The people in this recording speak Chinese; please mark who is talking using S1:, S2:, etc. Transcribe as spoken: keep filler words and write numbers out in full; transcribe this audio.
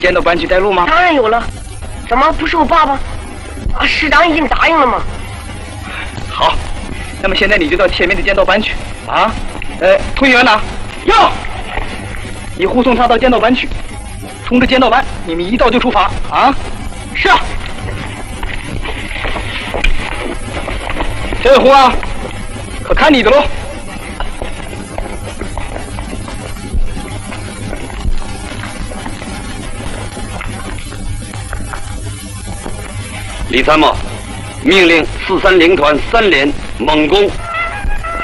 S1: 见到班去带路吗？
S2: 当然有了，怎么不是我爸爸？啊，师长已经答应了吗？
S1: 好，那么现在你就到前面的剑道班去啊。呃，推员呢？要，你护送他到剑道班去，冲着剑道班，你们一到就出发啊。是啊。小红啊，可看你的喽。
S3: 李参谋，命令四三零团三连猛攻